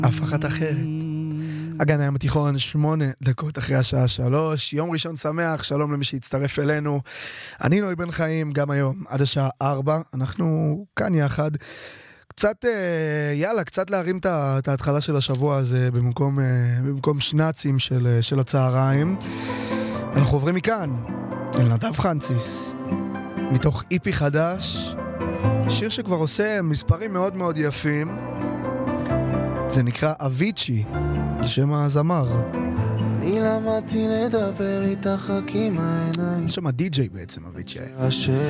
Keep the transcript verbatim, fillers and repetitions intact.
אף אחת אחרת. הגן הים התיכון, שמונה דקות אחרי השעה שלוש, יום ראשון שמח, שלום למי שהצטרף אלינו. אני נוי בן חיים, גם היום, עד השעה ארבע, אנחנו כאן יחד. קצת, יאללה, קצת להרים את ההתחלה של השבוע הזה, במקום, במקום שנצים של, של הצהריים. אנחנו עוברים מכאן, אל נדב חנציס, מתוך איפי חדש, שיר שכבר עושה מספרים מאוד מאוד יפים. זה נקרא אביצ'י, על שם הזמר. אני למדתי לדבר איתך רק עם העיניים. יש שם די-ג'יי בעצם, אביצ'י.